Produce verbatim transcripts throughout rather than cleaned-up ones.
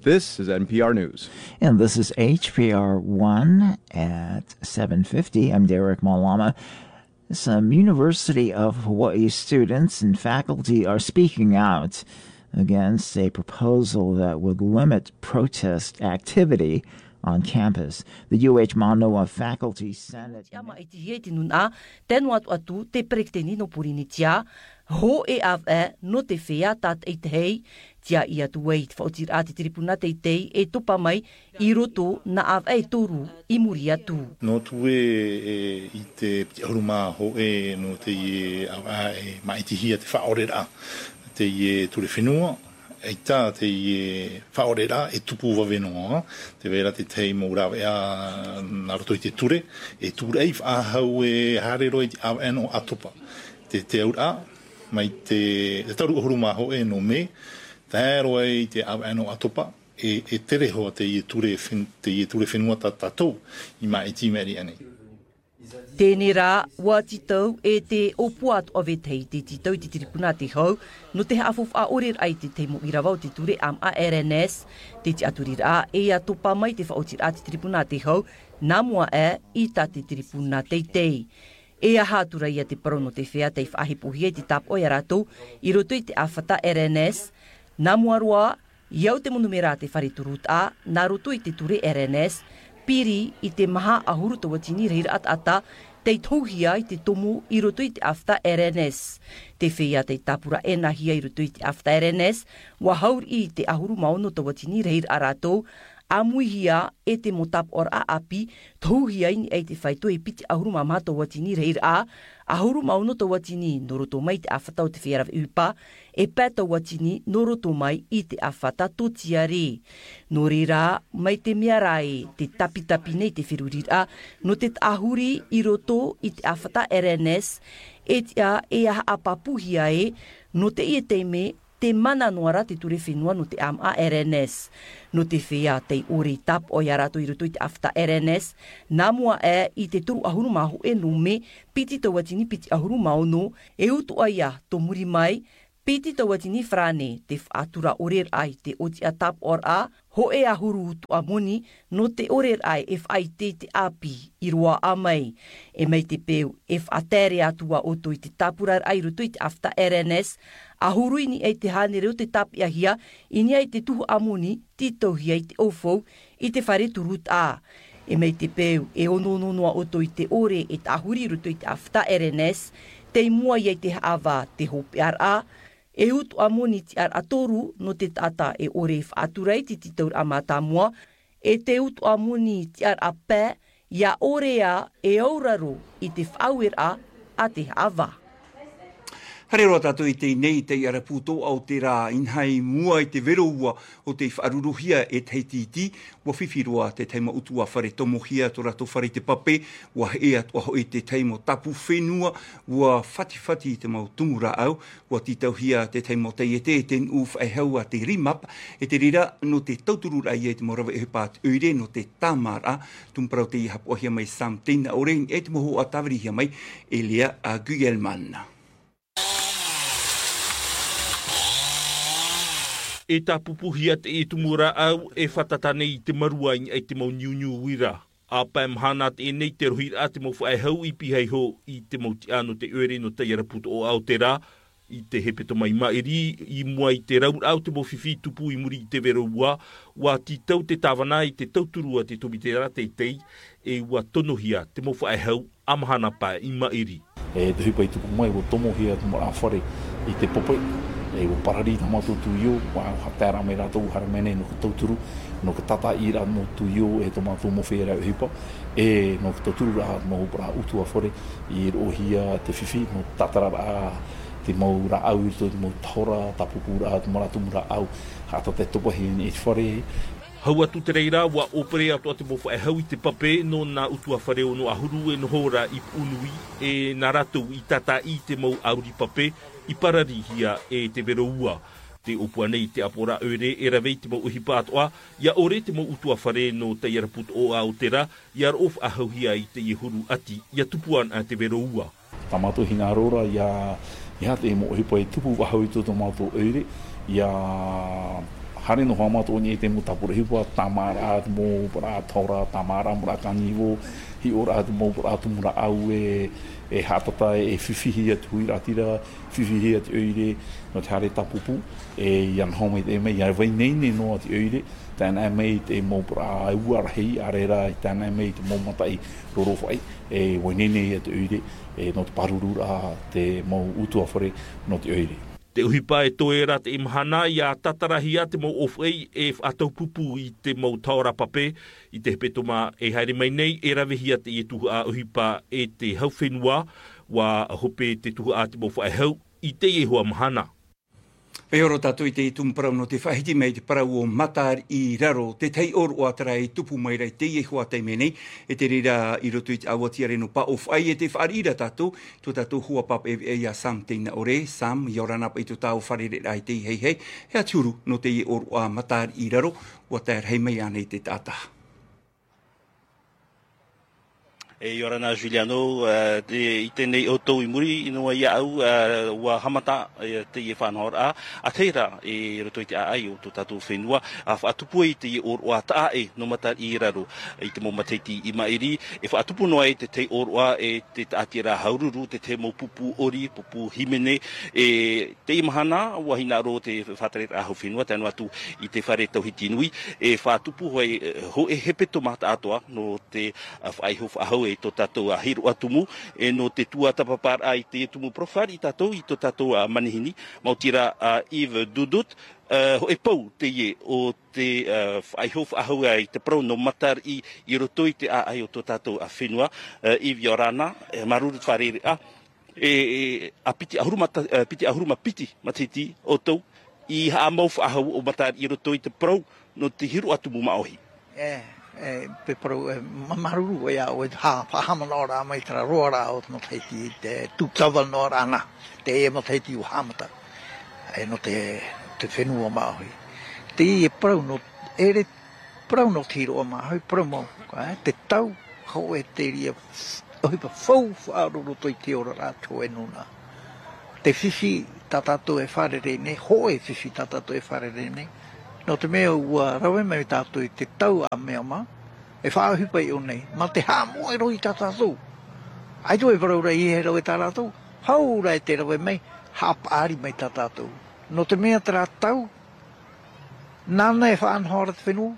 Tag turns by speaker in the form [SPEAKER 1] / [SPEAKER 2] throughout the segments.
[SPEAKER 1] This is N P R News.
[SPEAKER 2] And this is H P R one at seven fifty. I'm Derek Malama. Some University of Hawaii students and faculty are speaking out against a proposal that would limit protest activity on campus. The U H Manoa Faculty Senate
[SPEAKER 3] ho e ave no te fea tat e te hei tia ia tu wait fa utir ati tribuna te te e tupa mai I roto na ave e toru I muria tu
[SPEAKER 4] no tu e I te aruma ho e no te e ava e mai te hia te fa orera te e tu le whenua e ta te e fa orera e tupu wa venoa te vera te te moura ea na roto I te ture e ture e fa hau e harero I te ave no atopa te te aura mai te te taru huruma ho e no me taro e te ano atopa e e tere ho te I ture fin te I ture finua ta tatou I mai ti meri ane
[SPEAKER 3] Tēnei rā, wa titau e te opuat o vetei te titau te tiripuna te hau, no te hafuf a orir ai te te mo irawau te ture am a R N S, te te aturir a e a topa mai te whaotir a te tiripuna te hau, nā mua e I ta te tiripuna te tei. E a hātura ia te parono te whea te whahipuhia te tap oia rātou, I roto I te awhata R N S, nā mua roa, iau te monumera te whariturut a, nā roto I te ture R N S, piri I te maha ahuru tawa tini reira at ata, te tauhia I te tomu I roto I te awhata R N S. Te whea te tapura e nahia I roto I te awhata R N S, wa haur I te ahuru mauno tawa tini reira a rātou, amuihia e te motap or a api, tauhia ini e te whaito e piti ahuru mamata watini reir a, ahuru mauno ta watini noroto mai te awhatau te whera upa, e pēta watini noroto mai I te awhata totia re. No reira, mai te mea rai, te tapi tapi nei te whirurira, no te ahuri I roto I te awhata R N S, e te a e a apapuhia e, no te I te me, te mana noara te ture whenua no te am a R N S. No te whea te ore tap o ia rato I roto I te awhata R N S, nā mua e I te toru ahuru mahu e no me, piti tau watini piti ahuru mauno, e utu aia to muri mai, piti tau watini frane te whaatura orer ai te oti a tap or a, ho e ahuru utu a moni, no te orer ai e whai te te api I roa a mai. E mai te peu e whaatere atua oto I te tapurar ai roto I te awhata R N S, ahuru ini e te hane reo te tapi ahia, ini ai te tuhu amoni, titauhia I te ofou, I te whare turut a. E mai te peu e ono nonoa oto I te ore e te ahuri roto I te awhata R N S, te mua I te haava te hope ar a, e utu amoni ti ar atoru no te tata e ore whaaturai ti titaur amata mua, e te utu amoni ti ar a pē, ia ore a e auraro I te whauer a a te hava.
[SPEAKER 5] Hare roa tātou I te nei te ara puto au te rā inhai mua I te veroua o te whaaruruhia e te heititi, wa whiwhiroa te teima utua whare tomohia to rato whare te pape, wa e atua hoi te teimo tapu whenua, wa whatiwhati te mau tumura au, wa titauhia te teimo te e te ten uf e hau a te rimap, e te rira no te tauturura I e te morawa e pat ure no te tamara, tumparau te i hapuahia mai Sam Tina o rein e te moho a tawarihia mai, Elia a Gugelman.
[SPEAKER 6] E tā pupuhia te e tumura au e whatatane I te marua I te mau niu wira. A pēm hana te e nei te rohi a te mau whae hau I pihai ho I te mau ti ano te ure no te iaraputo o Aoteara, I te hepeto mai maeri, I mua I te raur au te mau whiwhi tupu I muri I te vera ua, wa ti tau te tāwana I te tauturua te tobi te rā teitei, e ua tonohia te mau whae hau amahana pā I maeri.
[SPEAKER 7] E te hupa I tupu mai, wa tomohia te mora whare I te popai, e o parari ta mau tu yo wa hatera me rato har mene no toturu no ka tata ira mo tu yo e to mau mo fera hipa e no toturu ra mo pra utu afore I o hia te fifi no tatara a te mau ra au to mo tora tapukura mo ra tu ra au hata te topo hi ni fore
[SPEAKER 6] Hau atu te reira, wa opere atu ate mofa e hau I te pape no nā utua whareo no ahuru e no hora I unui e nā ratou I tata I te mau auri pape I pararihia e te vero ua. Te opua nei te apora ore e rawei te mau uhi pātoa, ia ore te mau utua whare no te iaraputo o Aoteara, ia of a hauhia I te ihuru ati, ia tupuan a te vero ua.
[SPEAKER 7] Tamato hina rora, ia, ia te mo uhi pai tupu wahau I to tomato ore, ia hare no hoa mato ni te mutapura hiwa tamara mo para tora tamara mura kanivo hi ora mo para tumura au e e hatata e fifihi atu iratira fifihi atu oire no te hare tapupu e yan home e me ya vai nei nei no atu oire tana me te mo para ua hei arera tana me te mo matai roro fai e wenene atu oire e no te parurura te mo utu afore no te oire.
[SPEAKER 6] Te uhipa e toera te imahana i a tatarahi a te mo ofei e atau pupu i te mo taora pape i te hepetoma e haere mai nei e rawehia te i tuhu a uhipa e te hauwhenua wa hope te tuhu a te mo whae hau i te e hua mahana.
[SPEAKER 5] E oro tātou i te tumparau no te whahiti mei te parau o Matar i Raro. Te tei oro o atara e tupu mai rei te e hua te menei. E te rira i roto i te awatia reno pa of ai e te whaarira tātou. Tō tātou hua pap e e a Sam teina ore. Sam, i oranapa i tō tāu wharere rai te hei hei. Hea tūru no te e oro a Matar i Raro. Ua tēr hei mei ane te tātaha.
[SPEAKER 1] E Yorana Juliano, uh, te, i tēnei o tau i muri, inua ia au, uh, ua hamata uh, te i whanhor a, a teira e roto i te ai o tō tātou whenua, a whaatupu i te i oroa taa e no mata i raro, i te mo mateiti i mairi, e whaatupu noa e te te oroa e te atira haururu, te te mo pupu ori, pupu himene, e te imahana, ua hina ro te whatare aho whenua, tēnu atu i te whare tauhiti nui, e whaatupu hoi, ho e hepeto mata atoa, no te uh, whaiho whahau e tō tātou a hiru atumu, e no te tua tapapara i te tumu profar i tātou, i tō tātou a manihini, mautira a Yves Dudut, uh, ho e pau te ie o te whaihof uh, ahau ai te prau no Matar i, i roto i te a ai o tō tātou a whenua, uh, Yves Yorana, e maruru wharere a, e, e a piti ahuruma, uh, piti ahuruma piti matiti o tau, i haa mauf ahau o Matar i roto i te prau no te hiru atumu maohi.
[SPEAKER 8] Yeah. E pe pro maruru ia o ha hama nora mai tra rora o no te te tu tava nora na te e mo te u hamata e no te te fenua mai te e pro no ere pro no tiro ma hai pro mo te tau ho e te ria o pa fou fa ro to te ora to e nuna te fifi tatato e fare ne ho e fifi tatato e fare ne no te mea ua rawe mai tātou i te tau a mea ma, e whaahipa i o nei, ma te hāmo e roi tātou. Ai tō e waraura i he rawe tātou, haura e te rawe mai, hāpaari mai tātou. No te mea tera tau, nāna e whaanhora te whenua,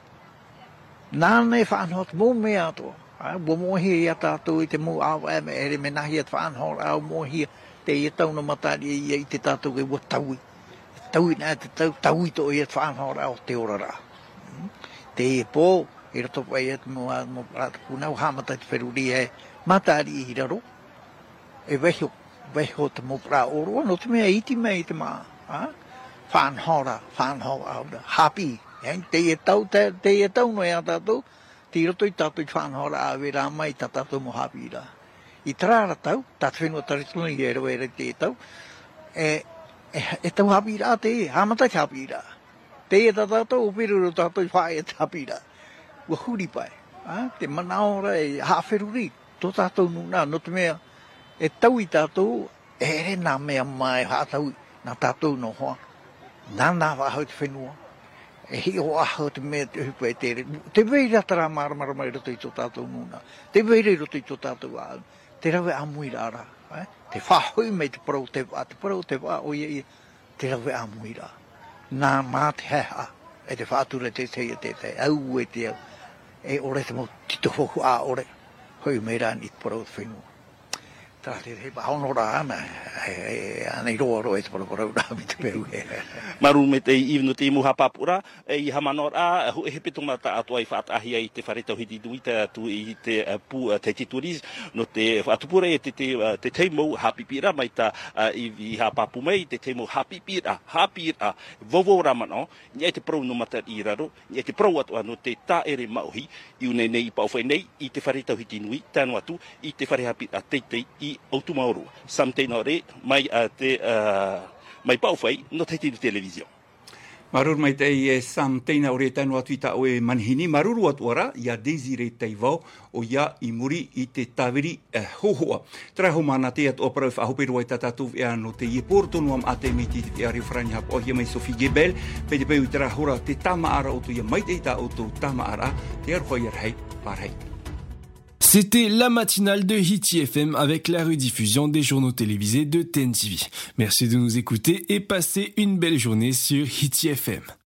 [SPEAKER 8] nāna e whaanhora te mō mea atoa. Ua mōhia i a tātou i te mō awa e me ere me nahi at whaanhora au mōhia te i tau no matari i te tātou e ua taui. Taui nā te tau, taui to i at whaanhora o te orara. Te e pō, e rato pai at mua mo rata punau, hamata te wheruri e matari i raro. E weho, weho te mo pra oroa, no te mea iti mei te maa. Whaanhora, whaanhora au da, hapi. Te e tau, te e tau no e a tātou, te rato i tātou i whaanhora a vera mai tā tātou mo hapi ra. I trara tau, tātou whenua tarituna i ero ere te e tau, e e tau hapi rā te e, hamata te hapi rā. Te e tātou, o peruru tātou i whae e te hapi rā. Ua huri pai, te manaora e hawheruri, tō tātou nuna, no te mea, e tau i tātou, e re nā mea mai hātau, nā tātou no hoa. Nā nā wahau te whenua, e hi o ahau te mea te hupa e tere. Te veira tara maramara mai roto i tō tātou nuna, te veira roto i tō tātou āu, te rawe amui rāra. Te whahui mei te parau te wā, te parau te wā o ia, te rawe amui rā. Nā mā te heha, e te whātura te te te te, au e te au, e ore te mo tito hoku a ore, hoi mei rā ni te parau te whenua. Tā te te paonora ana, e anei roa roa e te parau parau rā mi te peru he.
[SPEAKER 1] Maru me te iwno te imu hapapura, e i hamanora, e he petomata atua i whaatahia i te wharetau hiti duita tu i te pu te tituris, no te whaatupura e te te teimo hapipira, mai ta i hapapu mei, te teimo hapipira, hapira, vovo ramano, ni e te prau no mata i raro, ni e te prau atua no te tā ere mauhi, i une nei i pauwhai nei, i te wharetau hiti nui, tānu atu, i te whare hapira teitei i Autumauru, samteina ore, mai uh, te uh, mai pauwhai, no te tiri televizio.
[SPEAKER 5] Maruru mai te e Sam teina o re tanu atu i ta o e manhini. Maruru atu ora, ia Desiree Teivao, o ia i muri i te tawiri e hohoa. Trai ho mana te at opera e whahoperu ai tatatu e ano te i portonu am ate miti te ari frani hap o ia mai Sophie Gebel, pe te peu i tera hora te tama ara o tu ia mai te ita o tu tama ara, te arwha i arhei, parhei.
[SPEAKER 9] C'était la matinale de Hiti F M avec la rediffusion des journaux télévisés de T N T V. Merci de nous écouter et passez une belle journée sur Hiti F M.